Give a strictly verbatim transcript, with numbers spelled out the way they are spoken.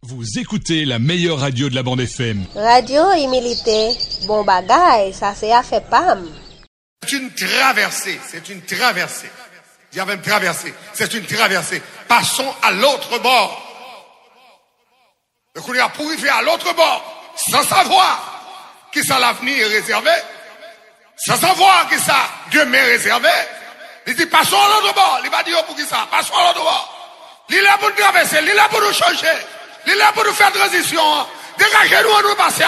Vous écoutez la meilleure radio de la bande F M. Radio Humilité, bon bagay, ça c'est à fait pam. C'est une traversée, c'est une traversée. Il y avait une traversée, c'est une traversée. Passons à l'autre bord. Donc on est pour arriver à l'autre bord, sans savoir qui ça l'avenir est réservé, sans savoir qui ça demain est réservé. Il dit passons à l'autre bord, il va dire pour qui ça, passons à l'autre bord. Il est là pour nous traverser, il est là pour nous changer, il est là pour nous faire transition. Dégagez-nous, nous passer.